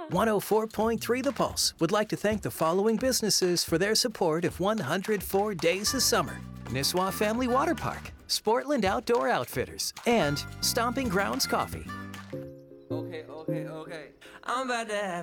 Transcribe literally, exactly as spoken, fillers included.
one oh four point three The Pulse would like to thank the following businesses for their support of one hundred four Days of Summer: Nisswa Family Water Park, Sportland Outdoor Outfitters, and Stomping Grounds Coffee. Okay, okay, okay. I'm about to have